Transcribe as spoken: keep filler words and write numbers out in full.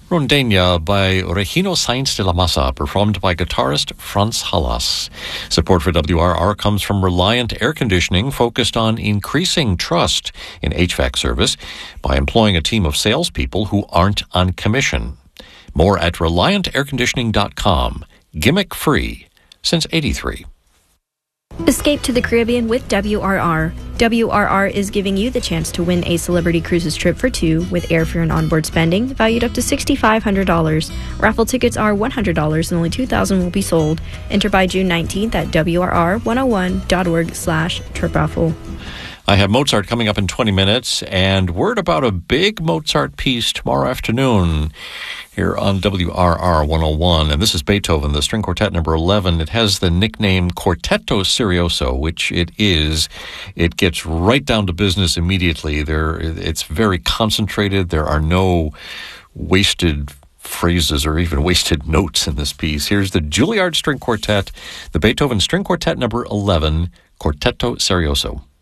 Rondeña by Regino Sainz de la Masa, performed by guitarist Franz Halas. Support for W R R comes from Reliant Air Conditioning, focused on increasing trust in H V A C service by employing a team of salespeople who aren't on commission. More at reliant air conditioning dot com. Gimmick free since eighty-three. Escape to the Caribbean with W R R. W R R is giving you the chance to win a Celebrity Cruises trip for two with airfare and onboard spending valued up to six thousand five hundred dollars. Raffle tickets are one hundred dollars and only two thousand will be sold. Enter by June nineteenth at W R R one oh one dot org slash trip raffle. I have Mozart coming up in twenty minutes, and word about a big Mozart piece tomorrow afternoon here on W R R one oh one. And this is Beethoven, the String Quartet number eleven. It has the nickname Quartetto Serioso, which it is. It gets right down to business immediately. There, it's very concentrated. There are no wasted phrases or even wasted notes in this piece. Here's the Juilliard String Quartet, the Beethoven String Quartet number eleven, Quartetto Serioso.